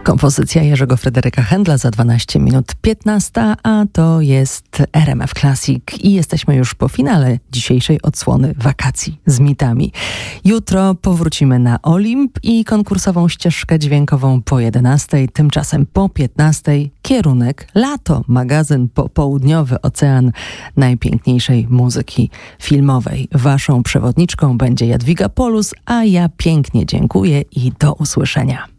Kompozycja Jerzego Fryderyka Händla za 12 minut 15, a to jest RMF Classic i jesteśmy już po finale dzisiejszej odsłony wakacji z mitami. Jutro powrócimy na Olimp i konkursową ścieżkę dźwiękową po 11, tymczasem po 15 kierunek lato, magazyn popołudniowy, ocean najpiękniejszej muzyki filmowej. Waszą przewodniczką będzie Jadwiga Polus, a ja pięknie dziękuję i do usłyszenia.